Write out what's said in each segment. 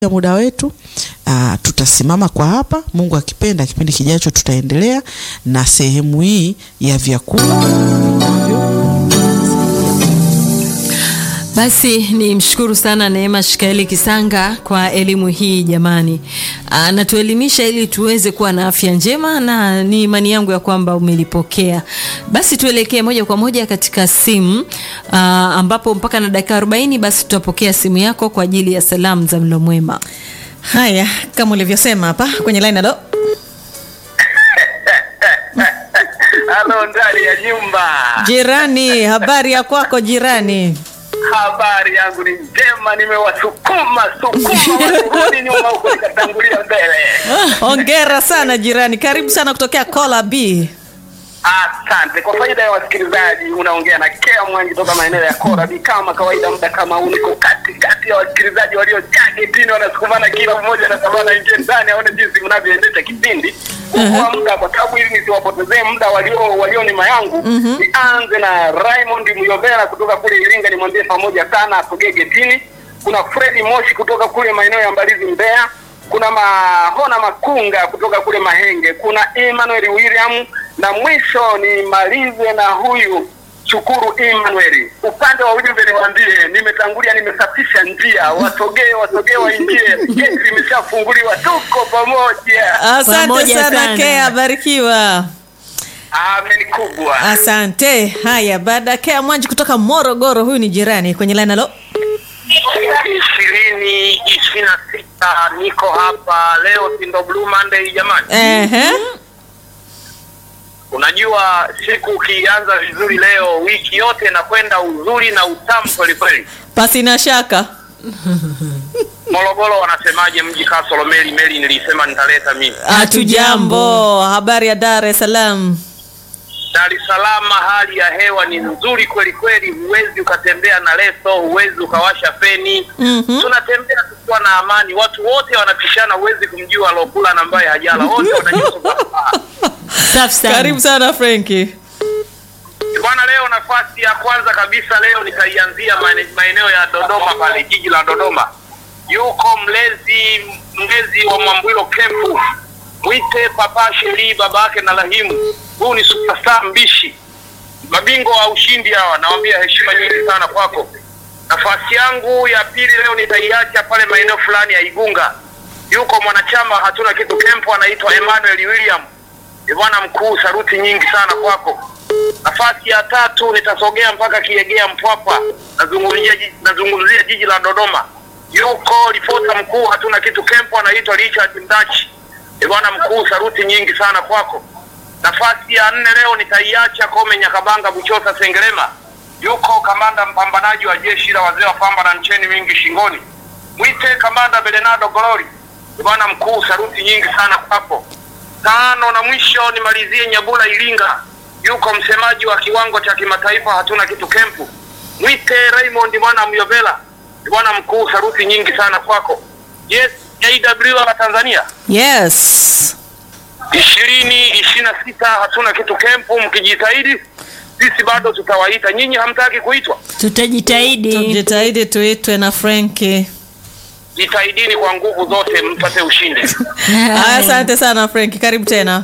ya muda wetu. Tutasimama kwa hapa. Mungu akipenda kipindi kijacho tutaendelea na sehemu hii ya vyakula. Basi ni mshukuru sana Neema Shikaeli Kisanga kwa elimu hii jamani. Anatuelimisha ili tuweze kuwa na afya njema, na ni imani yangu ya kwamba umelipokea. Basi tuelekee moja kwa moja katika simu, ambapo mpaka na dakika 40 basi tutapokea simu yako kwa ajili ya salamu za mlo mwema. Haya, kama ulivyosema hapa kwenye line. Halo. Halo, ndani ya nyumba. Jirani, habari ya kwako jirani? Habari yangu ni njema, nimewasukuma warudi nyuma huko nikatangulia mbele. Hongera sana jirani, karibu sana kutokea Kola B. Asante. Kwa faida ya wasikilizaji, unaongea na Kea Mwangi toka maeneo ya Kola B. Kama kawaida, muda kama huu niko kati ya wasikilizaji waliojaa getini, wanasukumana kila mmoja na sabana ingie ndani aone jinsi mnavyoendesha kipindi. Kwa muda, kwa sababu ili nisiwapotezee muda walio nyuma yangu, nianze na Raymond Muyobera kutoka kule Iringa, nimwambie pamoja sana asogee getini. Kuna Freddy Moshi kutoka kule maeneo ya Mbalizi Mbeya. Kuna Mahona Makunga kutoka kule Mahenge. Kuna Emmanuel William, na mwisho ni malize na huyu Shukuru Emmanuel. Upande wa ujumbe niwaambie, nimetangulia, nimesafisha njia, wasogee waingie. Geti limeshafunguliwa, tuko pamoja. Asante sana Kea, barikiwa. Amen kubwa. Asante. Haya, baada Kea Mwanji kutoka Morogoro, huyu ni jirani kwenye line. Halo. 2026 niko hapa leo, si ndo Blue Monday jamani? Unajua siku ukianza vizuri leo, wiki yote inakwenda uzuri na utamu kweli kweli. Pasi na shaka. Morogoro wanasemaje mji kasoro meli nilisema nitaleta mimi. Hatujambo. Habari ya Dar es Salaam? Dar es Salaam hali ya hewa ni nzuri kweli kweli, huwezi ukatembea na leso, huwezi ukawasha feni. Tunatembea tukiwa na amani, watu wote wanapishana, huwezi kumjua alokula na ambaye hajala, wote wanajua. Safi sana. Karibu sana Frankie. Bwana, leo nafasi ya kwanza kabisa leo nitaianzia maeneo ya Dodoma pale, jiji la Dodoma. Yuko mlezi wa Mwambwilo Kempu, mwite Papa Sheri, babake na Rahimu. Huu ni superstar mbishi, mabingwa wa ushindi hawa, nawaambia heshima nyingi sana kwako. Nafasi yangu ya pili leo nitaiacha pale maeneo fulani ya Igunga. Yuko mwanachama hatuna kitu Kempu, anaitwa Emmanuel William. Bwana mkuu, saruti nyingi sana kwako. Nafasi ya tatu nitasogea mpaka Kiegea Mpwapwa, nazungumzia jiji la Dodoma. Yuko ripota mkuu hatuna kitu Kempu, anaitwa Richard Mdachi. Bwana mkuu, saruti nyingi sana kwako. Nafasi ya 4 leo nitaiacha Kome Nyakabanga Buchosa Sengerema. Yuko kamanda mpambanaji wa jeshi la wazee wa pamba na ncheni mingi shingoni, mwite kamanda Belenado Glory. Bwana mkuu, saruti nyingi sana kwako. 5 na mwisho nimalizie Nyabula Iringa. Yuko msemaji wa kiwango cha kimataifa hatuna kitu Kempu, mwite Raymond mwana Muyobela. Bwana mkuu, saruti nyingi sana kwako. Yes, AWR Tanzania. Yes. 2026 hatuna kitu Kempu, mkijitahidi sisi bado tutawaita. Nyinyi hamtaki kuitwa? Tujitahidi tuitwe na Frankie. Jitahidini kwa nguvu zote mpate ushindi. Asante sana Frankie, karibu tena.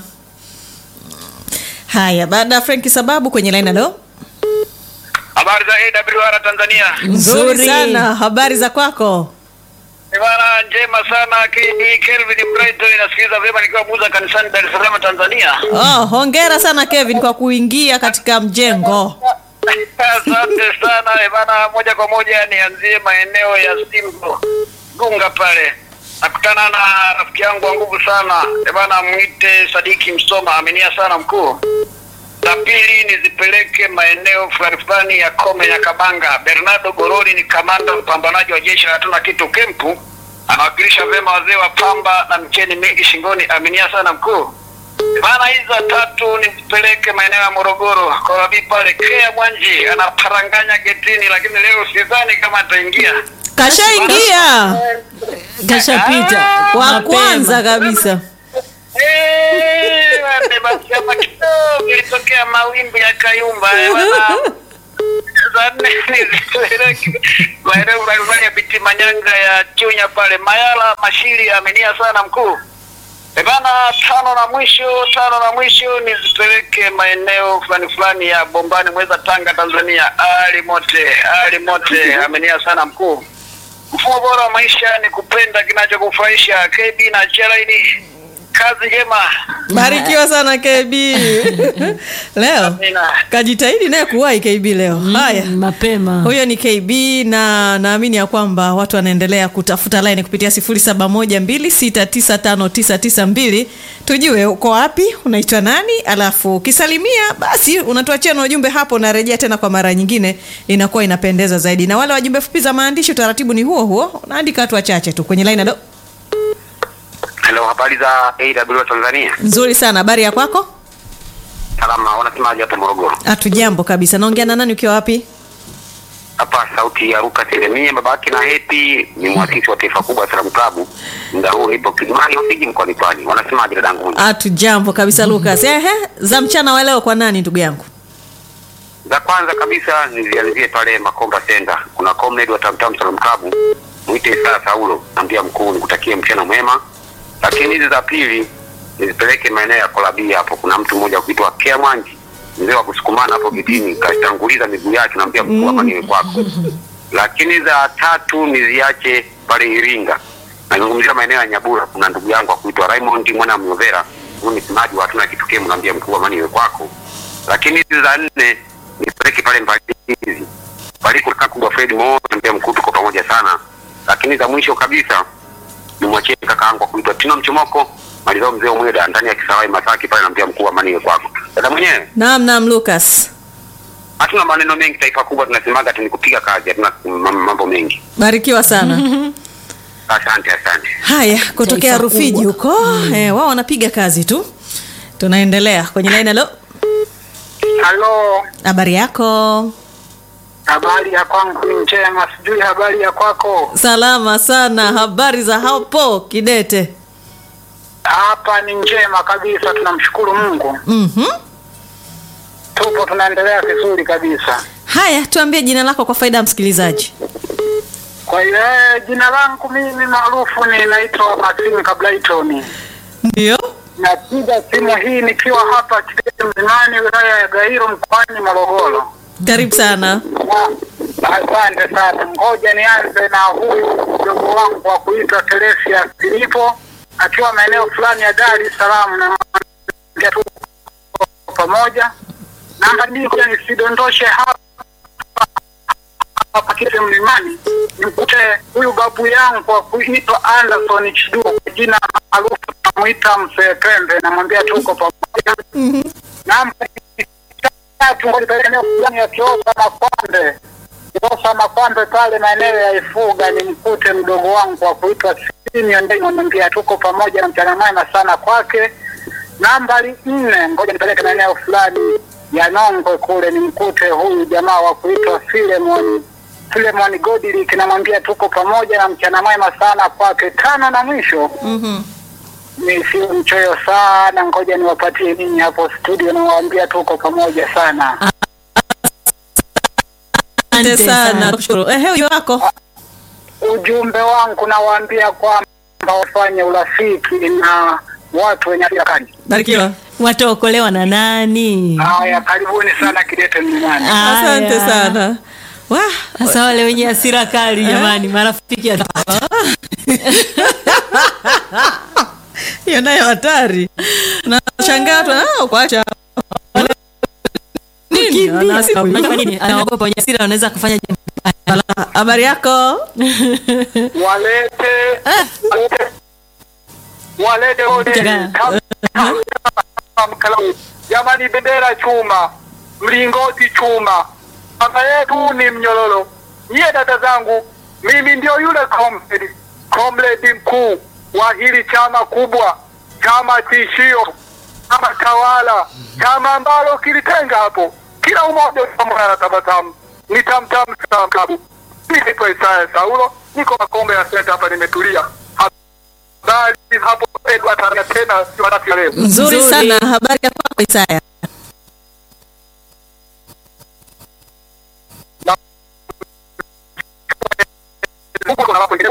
Haya, baada ya Frankie sababu kwenye line. Halo. Habari za AWR Tanzania? Nzuri sana, habari za kwako? Bwana, njema sana. Kelvin Brighton inasikiliza vyema nikiwa Buza kanisani Dar es Salaam Tanzania. Hongera sana Kevin kwa kuingia katika mjengo. Asante sana bwana, moja kwa moja nianzie maeneo ya Simbo Gunga pale. Nakutana na rafiki yangu wa nguvu sana bwana, mwite Sadiki Msoma, amenia sana mkuu. La pili nizipeleke maeneo fulani ya Kome Nyakabanga. Bernardo Gorori ni kamanda mpambanaji wa jeshi la hatuna kitu Kempu, anawakilisha vyema wazee wa pamba na mcheni mingi shingoni, aminia sana mkuu. Maana hizo 3 nizipeleke maeneo ya Morogoro kwa bibi pale Kea Mwanji, anaparanganya getini, lakini leo sidhani kama ataingia. Kashaingia. Kashapita Kwa kwanza kabisa. Basi kidogo ilitokea mawimbi ya Kayumba. Za 4 maeneo mbalimbali ya Biti Manyanga ya Chunya pale Mayala Mashiri amenia sana mkuu. Bana, tano na mwisho nizipeleke maeneo fulani ya Bombani Mweza Tanga Tanzania. Ali mote amenia sana mkuu. Mfumo bora wa maisha ni kupenda kinachokufurahisha. KB na Chelaini, kazi njema. Barikiwa sana KB. Leo kajitahidi naye kuwahi KB leo. Haya, mapema. Huyo ni KB na naamini ya kwamba watu wanaendelea kutafuta line kupitia 0712695992. Tujue uko wapi, unaitwa nani, alafu kisalimia basi unatuachia na ujumbe hapo na rejea tena kwa mara nyingine, inakuwa inapendeza zaidi. Na wale wajumbe fupi za maandishi utaratibu ni huo, unaandika watu wachache tu kwenye line. Hello, habari za AW Tanzania? Nzuri sana, habari ya kwako? Salama, wanasemaje hapo Morogoro? Hatujambo kabisa. Naongea na nani, ukiwa wapi? Hapa sauti ya Ruka Selemia, babaki na Happy, ni mwasisi wa Taifa Kubwa Salamu Club. Muda huu nipo Kilimani Ufiji mkoani Pwani. Wanasemaje dadangu? Hatujambo kabisa Lucas. Za mchana wa leo kwa nani ndugu yangu? Za kwanza kabisa nizianzie pale Makomba Center. Kuna comrade wa Tamtam Salamu Club, mwite Isa Saulo, naambia mkuu nikutakie mchana mwema. Lakini hizi za pili nizipeleke maeneo ya Kolabia hapo. Kuna mtu mmoja kuitwa Kea Mwanji, mzee wa kusukumana hapo Gitini, katanguliza miguu yake, naambia mkuu amaniwe kwako. Lakini za tatu niziache pale Iringa. Nazungumzia maeneo ya Nyabura, kuna ndugu yangu kuitwa Raymond mwana Mnyovera, huyu ni msemaji wa hatuna kitu kile, naambia mkuu amaniwe kwako. Lakini hizi za nne nipeleke pale Mbalizi. Pale kuna kubwa Fred Mo, naambia mkuu tuko pamoja sana. Lakini za mwisho kabisa nimwachie kakaangu kuitwa Tino Mchomoko, malizao mzee Mweda ndani ya Kisawai Masaki pale, naambia mkuu amaniwe kwako. Dada mwenyewe? Naam Lucas. Hatuna maneno mengi, Taifa Kubwa tunasemaga tunikupiga kazi, hatuna mambo mengi. Barikiwa sana. Asante. Haya, kutokea Rufiji huko, wao wanapiga kazi tu. Tunaendelea kwenye line. Halo. Habari yako? Habari ya kwangu ni njema, sijui habari ya kwako. Salama sana, habari za hapo Kidete? Hapa ni njema kabisa, tunamshukuru Mungu. Tupo tunaendelea vizuri kabisa. Haya, tuambie jina lako kwa faida ya msikilizaji. Kwa hiyo jina langu mimi maarufu naitwa Maxim Kablaitoni. Ndio? Napiga simu hii nikiwa hapa Kidete Mlimani, wilaya ya Gairo mkoani Morogoro. Karibu sana. Asante sana. Ngoja nianze na huyu mdogo wangu wa kuitwa Teresia Filipo, akiwa maeneo fulani ya Dar es Salaam, na pamoja. Namba mbili, kwa nisidondoshe hapa Kidete Mlimani, nimkute huyu babu yangu wa kuitwa Anderson Chiduo, kwa jina maarufu namuita Mzee Pembe, namwambia tuko pamoja. Namba ngoja eneo fulani ya Kiosa Makwande pale maeneo ya Ifuga, nimkute mdogo wangu wa kuitwa Simio, ndio namwambia tuko pamoja na mchana mwema sana kwake. Nambari 4, ngoja nipeleke maeneo fulani ya Nongwe kule, nimkute huyu jamaa wa kuitwa Filemon Godili, namwambia tuko pamoja na mchana mwema sana kwake. 5 na mwisho, ni si mchoyo sana, ngoja niwapatie ninyi hapo studio, nawaambia tuko pamoja sana. Asante sana. Huyo wako? Ujumbe wangu nawaambia kwamba wafanye urafiki na watu wenye afya kali. Barikiwa. Wataokolewa na nani? Haya, karibuni sana Kidete Mlimani. Asante sana. Sasa wale wenye hasira kali jamani, marafiki ya hiyo nayo hatari. Na shangaa tu kuacha nini? Anaogopa wenye hasira wanaweza kufanya jambo. Habari yako? Walete jamani, bendera chuma, mlingoti chuma, baba yetu ni mnyororo. Nyie dada zangu, mimi ndio yule comrade mkuu wa hili chama kubwa, chama tishio, chama tawala, chama ambalo kilitenga hapo kila umoja pamoja na tabasamu. Ni Tamtam Salamu Club. Mimi kwa Isa Saulo, niko Makombe ya Center hapa, nimetulia. Habari hapo Edward ana tena siwataki leo. Nzuri sana, habari ya kwako Isaya?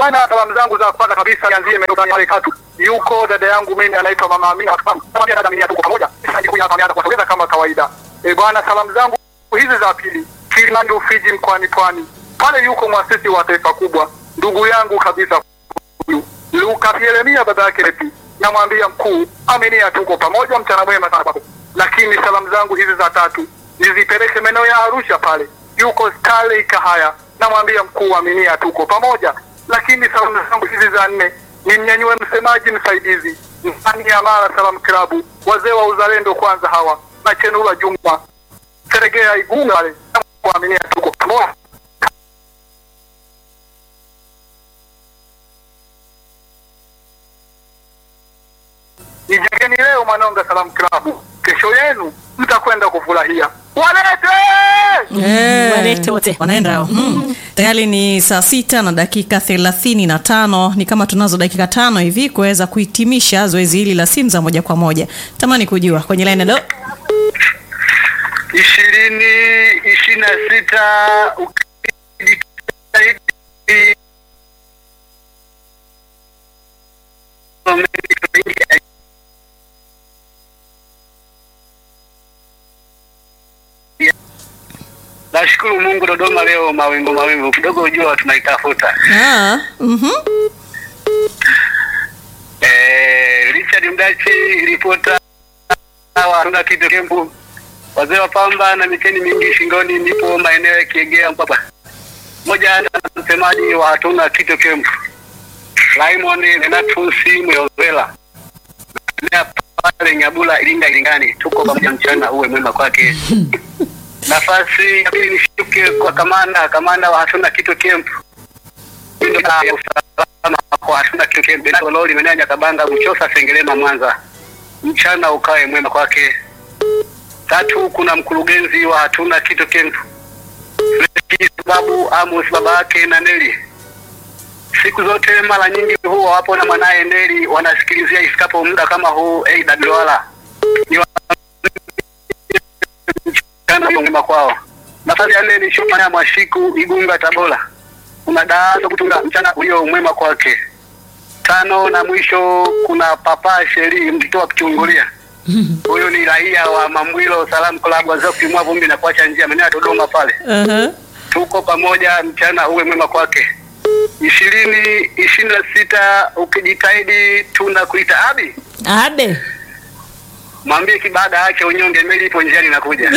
Bwana, salamu zangu za kwanza kabisa nianzie pale Katu. Yuko dada yangu mimi anaitwa Mama Amina. Pamoja na dada tuko pamoja. Sasa hapa kwa kama kawaida. Bwana, salamu zangu hizi za pili. Kilimani Ufiji mkoani Pwani. Pale yuko mwasisi wa taifa kubwa. Ndugu yangu kabisa. Luka Yeremia baba yake Lepi. Namwambia mkuu, Aminia tuko pamoja, mchana mwema sana kwako. Lakini salamu zangu hizi za tatu nizipeleke maeneo ya Arusha pale. Yuko Stanley Kahaya. Namwambia mkuu, Aminia tuko pamoja. Lakini salamu zangu hizi za nne nimnyanyue msemaji msaidizi ndani ya Mara Salam Club, wazee wa uzalendo kwanza hawa na Chenula Juma Seregea Igunga wale, Aminia tuko pamoja. Nijengeni leo Manonga Salam Club, kesho yenu mtakwenda kufurahia. Walete wote wanaenda. Tayari ni saa 6 na dakika 35. Ni kama tunazo dakika 5 hivi kuweza kuhitimisha zoezi hili la simu za moja kwa moja. Tamani kujua kwenye line leo 2026 Nashukuru Mungu, Dodoma leo mawingu kidogo, jua tunaitafuta. Richard Mdachi ripota wa Kitu Kempu, wazee wa pamba na miteni mingi shingoni, nipo maeneo ya Kiegea Mpapa. Moja na msemaji wa Hatuna Kitu Kempu, Raymond Renatus Mwevela. Na pale Nyabula Iringa Iringani, tuko pamoja, mchana uwe mwema kwake. Nafasi ya pili nishuke kwa kamanda wa Hatuna Kitu Kempu. Ndio ya usalama kwa Hatuna Kitu Kempu. Ndio lori menanya Kabanga Mchosa Sengerema Mwanza. Mchana ukae mwema kwake. 3, kuna mkurugenzi wa Hatuna Kitu Kempu, Babu Amos baba yake na Neli. Siku zote mara nyingi huwa wapo na mwanae Neli, wanasikilizia ifikapo muda kama huu AWR. Mwema kwao. Nafasi ya 4 ni Shuma ya Mwashiku Igunga Tabora. Kuna Daazo kutunga, mchana ulio mwema kwake. 5 na mwisho kuna Papa Sheri mtoto kuchungulia. Huyo ni raia wa Mamwilo Salam Club, wazao kimwa vumbi na kuacha njia maeneo ya Dodoma pale. Tuko pamoja, mchana uwe mwema kwake. 2026 ukijitahidi tunakuita Abe. Mwambie kibada ache unyonge, meli ipo njiani nakuja.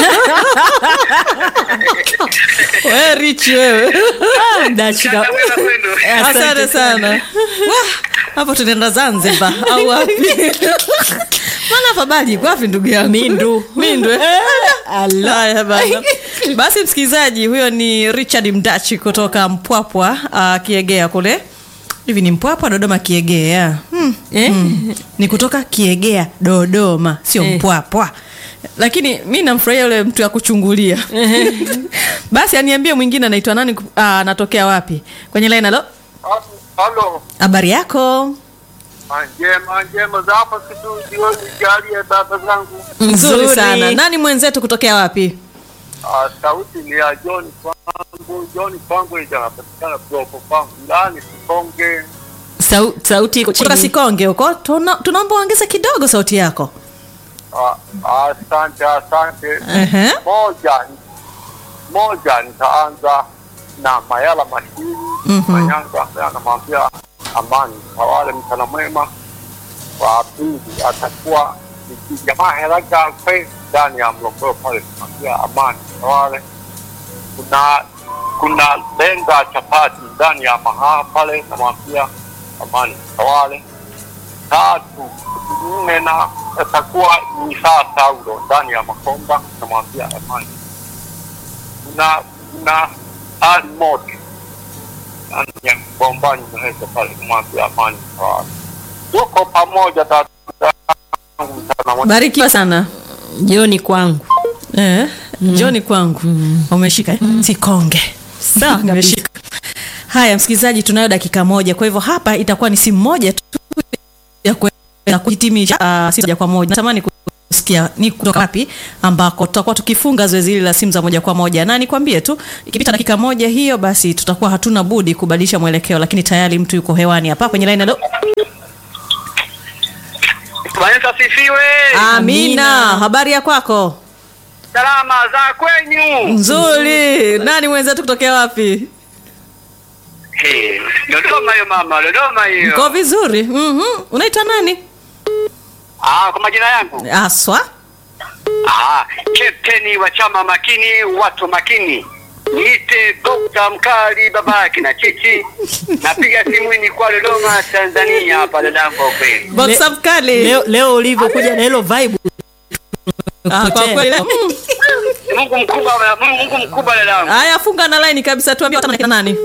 Wewe Rich wewe. Dachika. Asante sana. Hapo tunaenda Zanzibar au wapi? Maana fabali kwa wapi ndugu yangu? Mindu. Allah bana. Basi msikizaji, huyo ni Richard Mdachi kutoka Mpwapwa, Kiegea kule. Hivi ni Mpwapwa Dodoma Kiegea. Ni kutoka Kiegea Dodoma, sio Mpwapwa. Lakini mimi namfurahia yule mtu ya kuchungulia. Basi aniambie mwingine anaitwa nani, anatokea wapi? Kwenye line halo. Halo. Habari yako? Njema za hapa kitu jioni jali ya baba zangu. Nzuri sana. Nani mwenzetu kutokea wapi? Sauti ni ya John Kwangu inapatikana kwa Pangu ndani Sikonge. Sauti iko chini. Kutoka Sikonge huko. Tunaomba ongeza kidogo sauti yako. Asante. Moja nitaanza na Mayala Mashiri Manyanga, anamwambia amani wale mchana mwema. Wa pili atakuwa ni jamaa Heraga Faith ndani ya Mlongoro pale, anamwambia amani wale. Kuna Lenga Chapati ndani ya Mahaa pale, namwambia amani wale. 3, 4 na atakuwa ni saa Saulo ndani ya Makomba, namwambia amani. Kuna Almoti ndani ya Bombani mheza pale, namwambia amani wale. Tuko pamoja tatu. Barikiwa sana. Jioni kwangu. Jioni kwangu. Umeshika Sikonge. Sawa, nimeshika. Haya msikilizaji, tunayo dakika moja. Kwa hivyo hapa itakuwa ni simu moja tu ya kuhitimisha simu moja kwa moja. Natamani sikia ni kutoka wapi ambako tutakuwa tukifunga zoezi hili la simu za moja kwa moja, na nikwambie tu ikipita dakika moja hiyo basi tutakuwa hatuna budi kubadilisha mwelekeo, lakini tayari mtu yuko hewani hapa kwenye line. Hello. Bwana asifiwe. Amina. Habari ya kwako? Salama za kwenyu? Nzuri. Nani mwenzetu kutokea wapi? Dodoma hiyo mama, Dodoma hiyo. Uko vizuri? Unaitwa nani? Kwa majina yangu. Aswa? Captain wa chama makini, watu makini. Niite Dr. Mkali baba kina Chichi. Napiga simu ni kwa Dodoma, Tanzania hapa dadangu kweli. Dr. Mkali. Leo ulivyokuja na hilo vibe. Kwa kweli. Mungu mkubwa dadangu. Haya, funga na line kabisa, tuambie hata nani.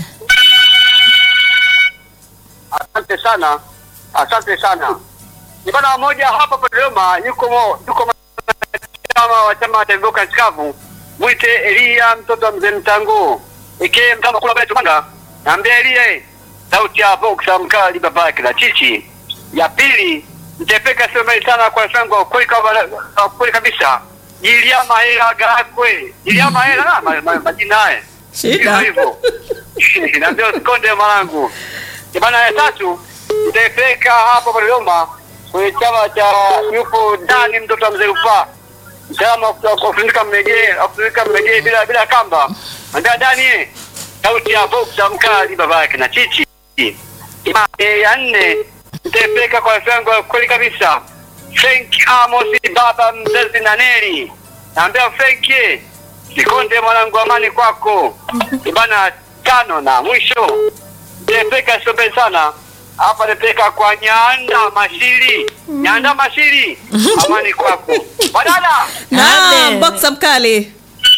Asante sana. Nipana mmoja hapa Dodoma yuko chama wa chama cha Vivoka Chikavu. Mwite Elia mtoto wa mzee Mtango. Kama kula bado tupanga. Naambia Elia sauti ya Boxer Mkali baba kila Chichi. Ya pili nitepeka sema sana kwa sangu kweli kabisa. Jiliama hela gakwe. Jiliama hela na majina haya. Shida hivyo. Naambia usikonde mwanangu. Bana ya tatu nitepeka hapa Dodoma kwenye chama cha yupo ndani mtoto wa mzee Rufa. Chama kufunika mmegee bila kamba. Ndio ndani sauti ya Boxer Mkali baba yake na Chichi. Ya nne nitepeka kwa sangu kweli kabisa. Frank Amos baba mzazi na Neri. Naambia Frank sikonde mwanangu, amani kwako. Bana tano na mwisho nitepeka sobe sana. Hapa nitepeka kwa Nyanda Mashiri. Amani kwako. Badala. Boxer Mkali.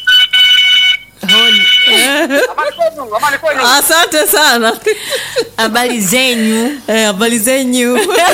Amani kwenu. Asante sana. Habari zenyu. Habari zenyu.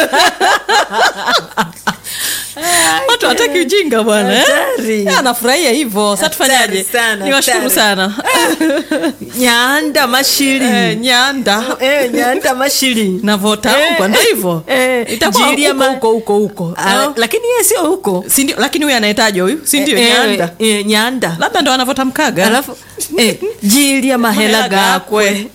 Watu hataki ujinga bwana. Anafurahia hivyo. Sasa tufanyaje? Niwashukuru sana. Nyanda Mashiri. Nyanda Mashiri. Navota huko ndio hivyo. Itakuwa huko. Lakini yeye sio huko. Si ndio? Lakini huyu anayetajwa huyu, si ndio? Nyanda. Labda ndo anavota Mkaga. Alafu Jilia mahela gakwe.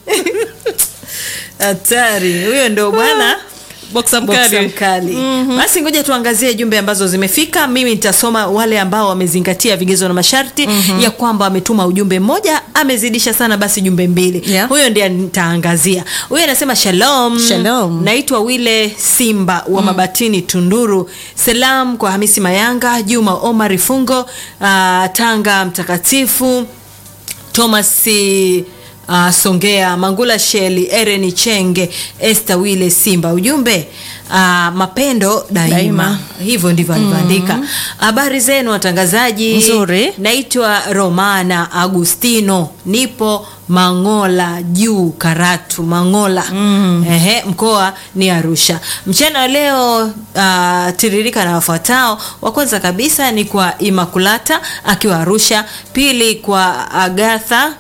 Hatari. Huyo ndo bwana Boxer Mkali. Basi ngoja tuangazie jumbe ambazo zimefika. Mimi nitasoma wale ambao wamezingatia vigezo na masharti ya kwamba ametuma ujumbe mmoja, amezidisha sana basi jumbe mbili. Huyo ndiye nitaangazia. Huyo anasema shalom. Naitwa Wile Simba wa Mabatini Tunduru. Salam kwa Hamisi Mayanga, Juma Omar Fungo, Tanga Mtakatifu, Thomas Songea, Mangula Sheli, Ereni Chenge, Esther Wile Simba. Ujumbe mapendo daima. Hivyo ndivyo alivyoandika. Habari zenu watangazaji. Nzuri. Naitwa Romana Agustino. Nipo Mangola Juu Karatu Mangola. Mkoa ni Arusha. Mchana leo tiririka na wafuatao. Wa kwanza kabisa ni kwa Imakulata akiwa Arusha, pili kwa Agatha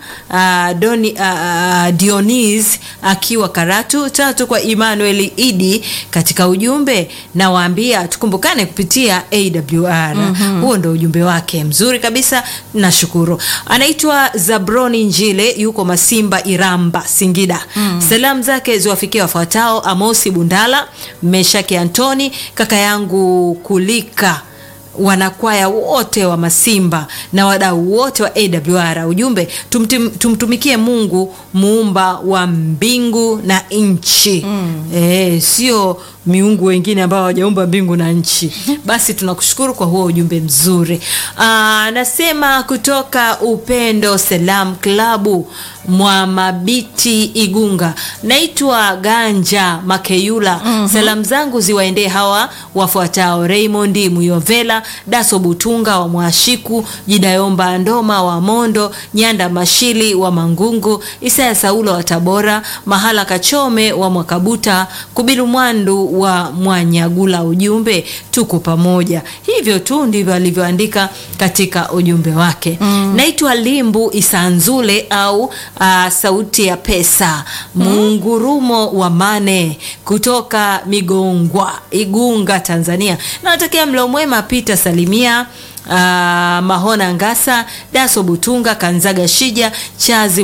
Dionis akiwa Karatu, tatu kwa Emmanuel Idi. Katika ujumbe na waambia tukumbukane kupitia AWR. Huo ndio ujumbe wake mzuri kabisa, nashukuru. Anaitwa Zabroni Njile, yuko Masimba Iramba Singida. Salamu zake ziwafikie wafuatao: Amosi Bundala, Meshaki Antoni, kaka yangu Kulika, wanakwaya wote wa Masimba na wadau wote wa AWR. Ujumbe tumtumikie Mungu muumba wa mbingu na nchi. Sio miungu wengine ambao hawajaumba mbingu na nchi. Basi tunakushukuru kwa huo ujumbe mzuri. Nasema kutoka Upendo Salam Klabu Mwamabiti Igunga. Naitwa Ganja Makeyula. Salamu zangu ziwaendee hawa wafuatao: Raymond Muyovela, Daso Butunga wa Mwashiku, Jidayomba Ndoma wa Mondo, Nyanda Mashili wa Mangungu, Isaya Saulo wa Tabora, Mahala Kachome wa Mwakabuta, Kubilu Mwandu wa Mwanyagula. Ujumbe tuko pamoja. Hivyo tu ndivyo alivyoandika katika ujumbe wake. Naitwa Limbu Isanzule au sauti ya pesa, Mungurumo wa Mane kutoka Migongwa, Igunga, Tanzania. Nawatakia mlo mwema Peter Salimia, Mahona Ngasa, Daso Butunga, Kanzaga Shija, Chazi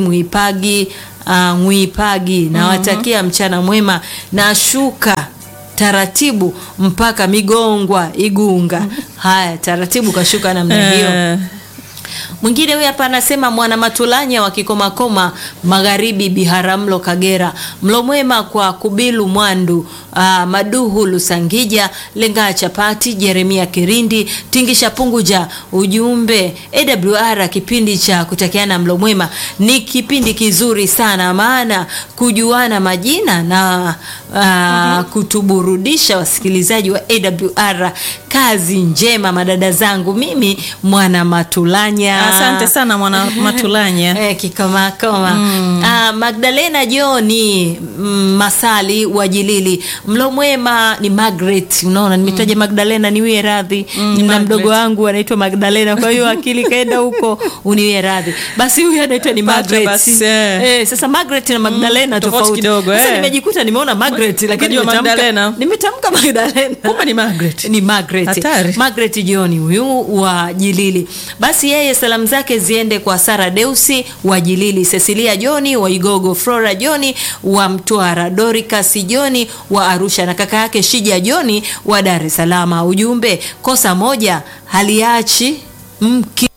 Muipagi. Nawatakia mchana mwema na shuka taratibu mpaka Migongwa, Igunga. Haya, taratibu kashuka namna hiyo. Mwingine huyu hapa anasema Mwana Matulanya wa Kikomakoma Magharibi, Biharamulo, Kagera. Mlo mwema kwa Kubilu Mwandu, Maduhu Lusangija, Lenga Chapati, Jeremia Kirindi, Tingisha Punguja. Ujumbe AWR, kipindi cha kutakiana mlo mwema ni kipindi kizuri sana, maana kujuana majina na kutuburudisha wasikilizaji wa AWR. Kazi njema madada zangu, mimi Mwana Matulanya. Asante sana Mwana Matulanya. Kikomakoma. Magdalena Joni Masali wa Jilili. Mlo mwema ni Margaret. Unaona nimetaja Magdalena, niwie radhi. Na mdogo wangu anaitwa Magdalena, kwa hiyo akili kaenda huko, uniwie radhi. Basi huyu anaitwa ni Margaret. Sasa Margaret na Magdalena tofauti kidogo. Sasa nimejikuta nimeona Margaret lakini nimetamka Magdalena. Kumbe ni Margaret. Ni Margaret. Margaret Joni huyu wa Jilili. Basi yeye salamu zake ziende kwa Sara Deusi wa Jilili, Cecilia Joni wa Igogo, Flora Joni wa Mtwara, Doricas Joni wa Arusha na kaka yake Shija Joni wa Dar es Salaam. Ujumbe, kosa moja haliachi mke.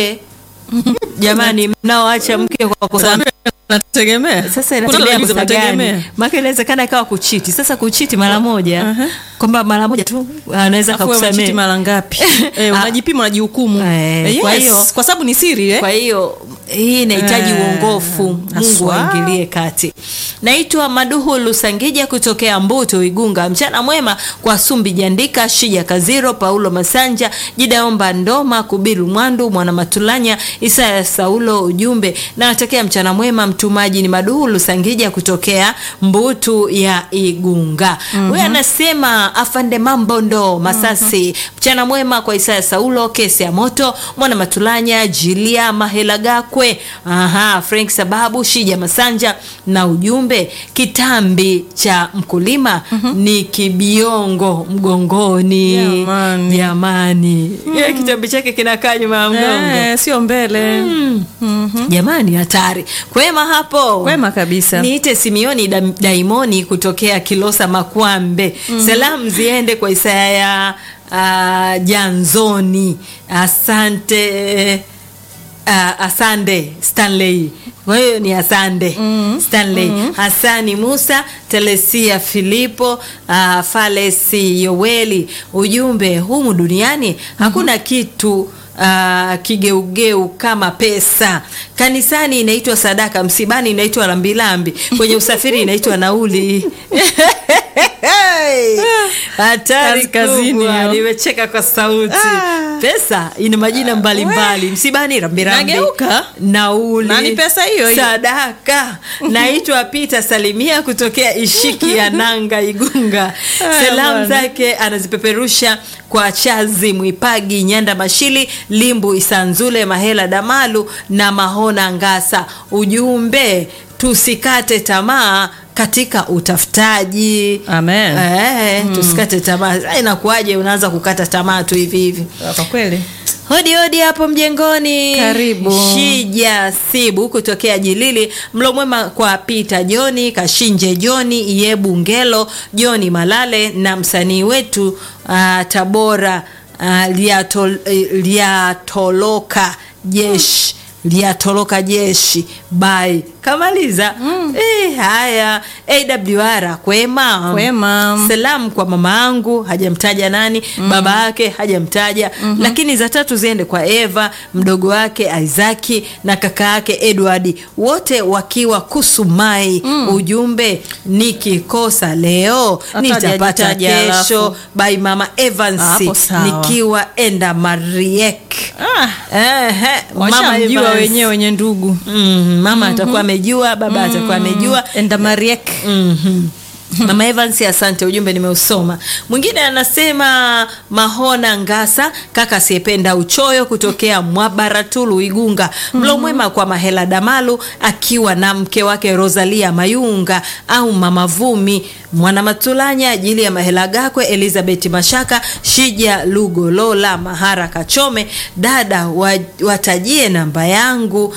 Jamani, mnaoacha mke kwa kosa nategemea. Sasa inategemea maana inawezekana ikawa kuchiti. Sasa kuchiti mara moja, kwamba mara moja tu anaweza kukusamea. Kuchiti mara ngapi? Unajipima, unajihukumu. Kwa hiyo kwa sababu ni siri kwa hiyo hii inahitaji uongofu. Mungu aingilie kati. Naitwa Maduhu Lusangija kutokea Mbuto, Igunga. Mchana mwema kwa Sumbi Jandika, Shija Kaziro, Paulo Masanja, Jidaomba Ndoma, Kubiru Mwandu, Mwana Matulanya, Isaya Saulo. Ujumbe, nawatakia mchana mwema. Mtumaji ni Maduhu Lusangija kutokea Mbutu ya Igunga. Wewe anasema Afande Mambondo Masasi. Mchana mwema kwa Isaya Saulo, Kesi ya Moto, Mwana Matulanya, Jilia Mahelagakwe, Frank Sababu, Shija Masanja. Na ujumbe, kitambi cha mkulima ni kibiongo mgongoni. Jamani. Kitambi chake kinakaa nyuma ya mgongo, sio mbele. Jamani, hatari. Kwema hapo? Kwema kabisa. Niite Simioni Daimoni kutokea Kilosa Makwambe. Salamu ziende kwa Isaya Janzoni. Asante Stanley. Kwa hiyo ni asante Stanley. Hasani Musa, Telesia Filipo, Falesi Yoweli. Ujumbe, humu duniani hakuna kitu kigeugeu kama pesa. Kanisani inaitwa sadaka, msibani inaitwa lambilambi, kwenye usafiri inaitwa nauli. Hatari kazini. Nimecheka kwa sauti. Pesa ina majina mbalimbali. Msibani rambirambi, nauli. Nani pesa hiyo? Sadaka. Naitwa Peter Salimia kutokea Ishiki ya Nanga, Igunga. Salamu zake anazipeperusha kwa Chazi Muipagi, Nyanda Mashili, Limbu Isanzule, Mahela Damalu na Mahona Ngasa. Ujumbe, tusikate tamaa katika utafutaji. Amen. Tusikate tamaa. Inakuaje unaanza kukata tamaa tu hivi hivi? Kwa kweli. Hodi hapo mjengoni. Karibu. Shija Sibu kutokea Jilili. Mlo mwema kwa Peter Joni, Kashinje Joni, Iyebu Ngelo, Joni Malale na msanii wetu Tabora liatoloka jeshi bye. Kamaliza. Haya, AWR kwema. Salamu kwa mama yangu, hajamtaja nani, baba yake hajamtaja, lakini za tatu ziende kwa Eva, mdogo wake Isaac na kaka yake Edward, wote wakiwa Kusumai. Ujumbe, nikikosa leo nitapata kesho. By Mama Evans nikiwa Enda Mariek. Mama mjua wenye ndugu. Mama atakuwa amejua, baba atakuwa amejua. Enda Mariek. Mama Evans, asante, ujumbe nimeusoma. Mwingine anasema Mahona Ngasa, kaka asiyependa uchoyo, kutokea Mwabaratulu Igunga. Mlo mwema kwa Mahela Damalu akiwa na mke wake Rosalia Mayunga au Mama Vumi, Mwana Matulanya, ajili ya Mahela Gakwe, Elizabeth Mashaka, Shija Lugolola, Mahara Kachome. Dada watajie namba yangu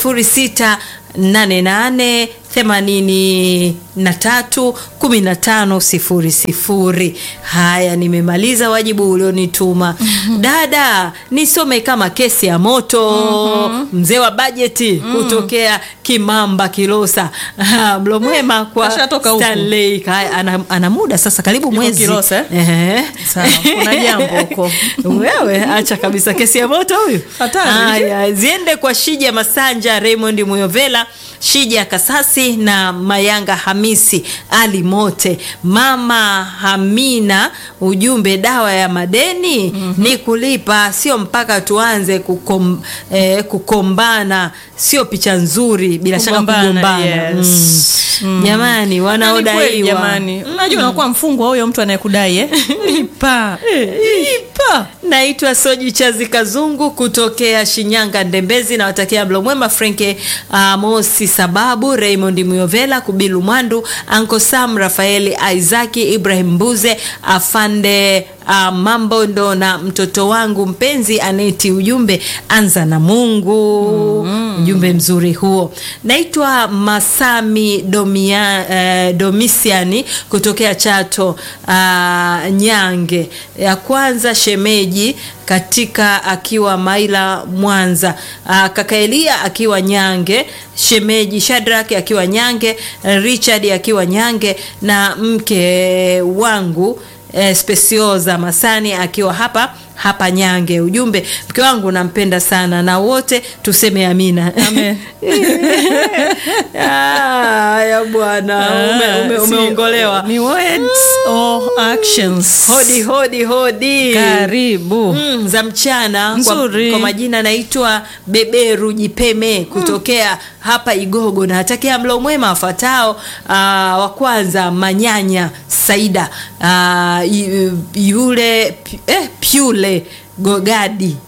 0688831500. Haya, nimemaliza wajibu ulionituma. Dada, nisome kama kesi ya moto. Mzee wa bajeti kutokea Kimamba Kilosa. Mlo mwema kwa Stanley. Ana muda sasa karibu mwezi. Kilosa, sawa, kuna jambo huko. Wewe acha kabisa kesi ya moto huyu. Haya, ziende kwa Shija Masanja, Raymond Muyovela, Shija Kasasi na Mayanga Hamisi Ali Mote. Mama Hamina, ujumbe dawa ya madeni ni kulipa, sio mpaka tuanze kukombana, sio picha nzuri bila shaka kugombana. Jamani, wanaodaiwa jamani, unajua unakuwa mfungwa huyo mtu anayekudai lipa. Naitwa Soji Chazi Kazungu kutokea Shinyanga Ndembezi, na watakia mlo mwema Franke Mosi Sababu, Raymond Muyovela, Kubilu Mwandu, Uncle Sam, Rafaeli Isaki, Ibrahim Mbuze, Afande Mambondo na mtoto wangu mpenzi Aneti. Ujumbe anza na Mungu. Ujumbe mzuri huo. Naitwa Masami Domisiani kutokea Chato Nyange. Ya kwanza shemeji katika akiwa Maila Mwanza, kaka Elia akiwa Nyange, shemeji Shadrack akiwa Nyange, Richard akiwa Nyange, na mke wangu Specioza Masani akiwa hapa Nyange. Ujumbe, mke wangu nampenda sana, na wote tuseme amina. Amen. Ya bwana, umeongolewa. Ni words or actions. Hodi. Karibu. Za mchana kwa majina naitwa Beberu Jipeme kutokea hapa Igogo, na atakia mlo mwema wafuatao. Wa kwanza Manyanya Saida, yule Pyule Gogadi,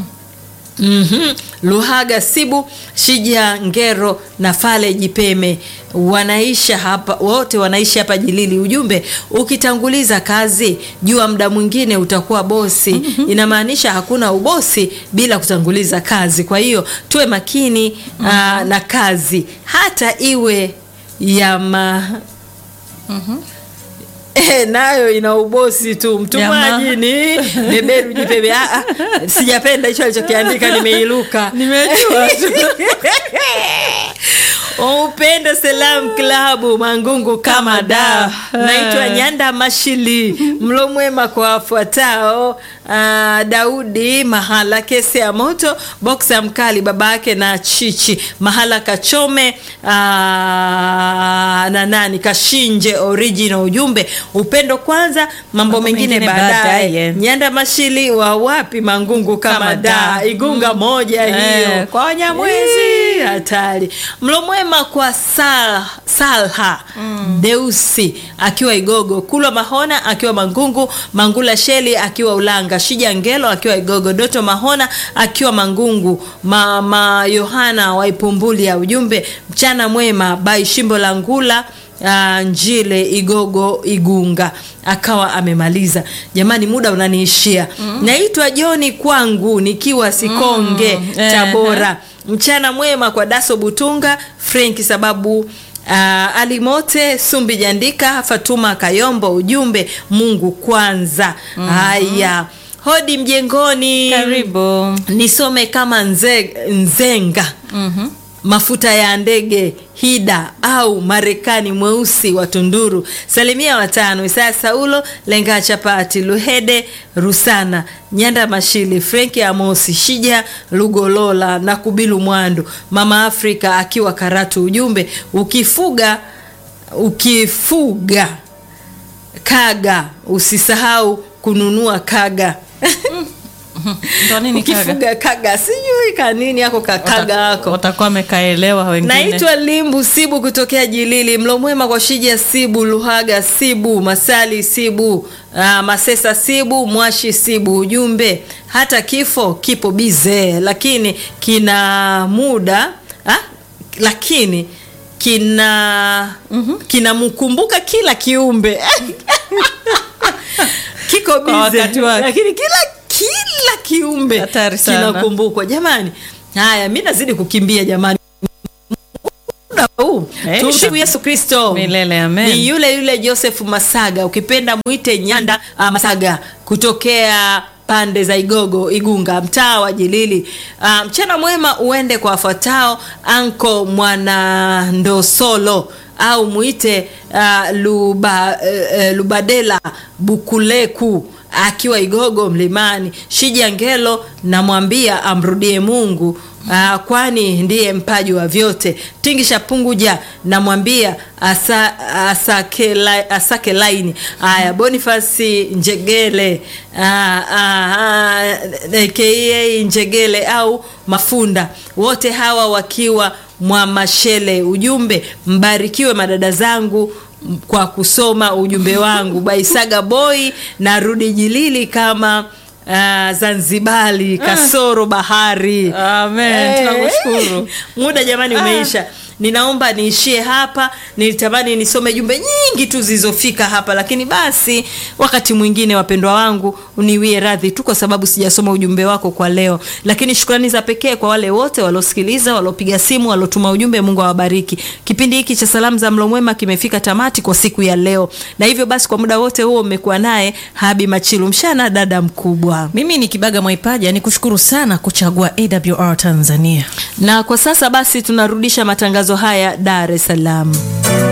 Luhaga Sibu, Shija Ngero na Fale Jipeme, wote wanaishi hapa Jilili. Ujumbe, ukitanguliza kazi jua muda mwingine utakuwa bosi. Inamaanisha hakuna ubosi bila kutanguliza kazi. Kwa hiyo tuwe makini na kazi, hata iwe ya nayo ina ubosi tu. Mtumaji ni Beberu Jipeme. Sijapenda hicho alichokiandika, nimeiluka. Nimejua tu. Upendo Salam Klabu Mangungu kama da. Naitwa Nyanda Mashili. Mlo mwema kwa wafuatao: Daudi Mahala, kesi ya moto, Boxa Mkali, babake na Chichi Mahala Kachome, na nani Kashinje original. Ujumbe, upendo kwanza, mambo mengine baadaye. Nyanda Mashili wa wapi? Mangungu kama da, Igunga moja hiyo. Kwa Wanyamwezi hatari. Mlo mwema kwa Salha Deusi akiwa Igogo, Kulwa Mahona akiwa Mangungu, Mangula Sheli akiwa Ulanga, Shija Ngelo akiwa Igogo, Doto Mahona akiwa Mangungu, Mama Yohana wa Ipumbuli. Ya ujumbe, mchana mwema by Shimbo la Ngula Njile Igogo Igunga. Akawa amemaliza. Jamani, muda unaniishia. Naitwa Joni kwangu nikiwa Sikonge Tabora. Mchana mwema kwa Daso Butunga, Frank Sababu, Alimote Sumbi Jandika, Fatuma Kayombo. Ujumbe, Mungu kwanza. Haya, hodi mjengoni. Karibu. Nisome kama Nzenga. Mafuta ya ndege Hida au Marekani mweusi wa Tunduru. Salimia watano: Isaya Saulo, Lenga Chapati, Luhede Rusana, Nyanda Mashili, Franki Amosi, Shija Lugolola na Kubilu Mwandu. Mama Afrika akiwa Karatu. Ujumbe, ukifuga kaga usisahau kununua kaga. Ndo nini kaga? Ukifuga kaga sijui kanini yako kakaga yako. Watakuwa wamekaelewa wengine. Naitwa Limbu Sibu kutokea Jilili. Mlo mwema kwa Shija Sibu, Luhaga Sibu, Masali Sibu, Masesa Sibu, Mwashi Sibu. Ujumbe, hata kifo kipo bize, lakini kina muda, lakini kinamkumbuka kila kiumbe. Kiko bize, lakini kila kiumbe kinakumbukwa. Jamani, haya mimi nazidi kukimbia jamani. Tumsifu Yesu Kristo. Milele amen. Ni yule Joseph Masaga, ukipenda muite Nyanda Masaga, kutokea pande za Igunga, mtaa wa Jilili. Mchana mwema uende kwa wafuatao: Anko Mwana Ndosolo au muite Lubadela Bukuleku akiwa Igogo Mlimani. Shija Ngelo namwambia amrudie Mungu, kwani ndiye mpaji wa vyote. Tingisha Punguja namwambia asake laini. Haya, Boniface Njegele aka Njegele au Mafunda, wote hawa wakiwa Mwamashele. Ujumbe, mbarikiwe madada zangu kwa kusoma ujumbe wangu. Baisaga boy narudi Jilili kama Zanzibari kasoro bahari. Amen. Tunakushukuru. Muda jamani umeisha. Ninaomba niishie hapa. Nilitamani nisome jumbe nyingi tu zilizofika hapa, lakini basi wakati mwingine, wapendwa wangu, uniwie radhi tu kwa sababu sijasoma ujumbe wako kwa leo. Lakini shukrani za pekee kwa wale wote waliosikiliza, waliopiga simu, waliotuma ujumbe. Mungu awabariki. Kipindi hiki cha Salamu za Mlo Mwema kimefika tamati kwa siku ya leo. Na hivyo basi kwa muda wote huo umekuwa naye Habi Machilu Mshana, dada mkubwa. Mimi ni Kibaga Mwaipaja, nikushukuru sana kuchagua AWR Tanzania. Na kwa sasa basi tunarudisha matangazo haya Dar es Salaam.